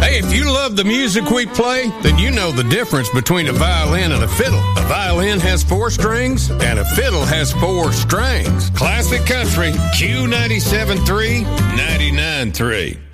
Hey, if you love the music we play, then you know the difference between a violin and a fiddle. A violin has 4 strings, and a fiddle has 4 strings. Classic Country, Q97.3, 99.3.